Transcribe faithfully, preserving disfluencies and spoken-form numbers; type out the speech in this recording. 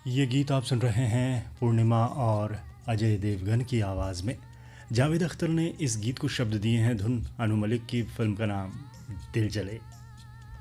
ये गीत आप सुन रहे हैं पूर्णिमा और अजय देवगन की आवाज़ में। जावेद अख्तर ने इस गीत को शब्द दिए हैं, धुन अनु मलिक की, फिल्म का नाम दिल जले।